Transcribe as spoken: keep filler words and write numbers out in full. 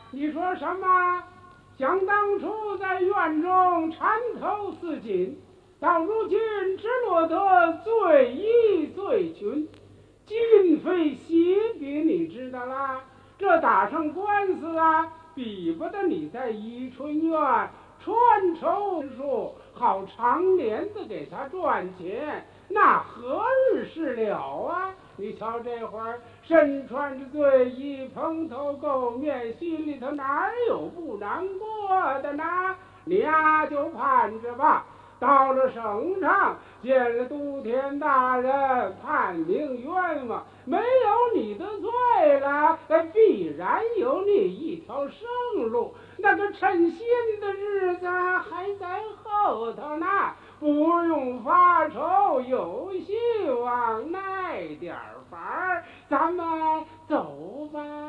你说什么？想当初在院中缠头似锦，到如今只落得罪一罪群。今非昔比，你知道啦？这打上官司啊，比不得你在宜春院穿绸术，好常年的给他赚钱，那何日是了啊？你瞧这会儿身穿着罪衣，蓬头垢面，心里头哪有不难过的呢？你呀就盼着吧，到了省上见了都田大人，判明冤枉，没有你的罪了，必然有你一条生路。那个称心的日子还在后头呢，不用发愁，有希望，耐点法儿，咱们走吧。